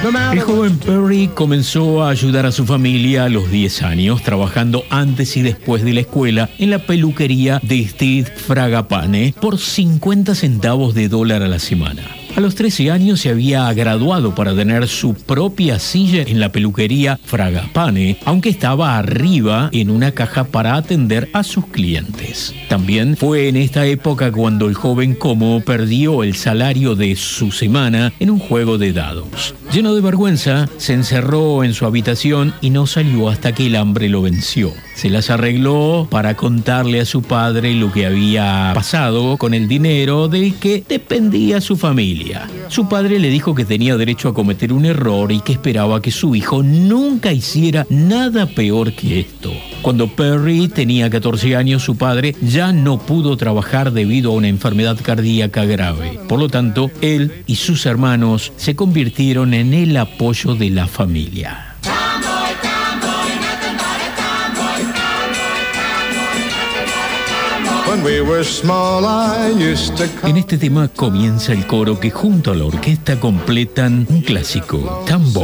El joven Perry comenzó a ayudar a su familia a los 10 años, trabajando antes y después de la escuela en la peluquería de Steve Fragapane por 50 centavos de dólar a la semana. A los 13 años se había graduado para tener su propia silla en la peluquería Fragapane, aunque estaba arriba en una caja para atender a sus clientes. También fue en esta época cuando el joven Como perdió el salario de su semana en un juego de dados. Lleno de vergüenza, se encerró en su habitación y no salió hasta que el hambre lo venció. Se las arregló para contarle a su padre lo que había pasado con el dinero del que dependía su familia. Su padre le dijo que tenía derecho a cometer un error y que esperaba que su hijo nunca hiciera nada peor que esto. Cuando Perry tenía 14 años, su padre ya no pudo trabajar debido a una enfermedad cardíaca grave. Por lo tanto, él y sus hermanos se convirtieron en el apoyo de la familia. En este tema comienza el coro que junto a la orquesta completan un clásico, Tamboy.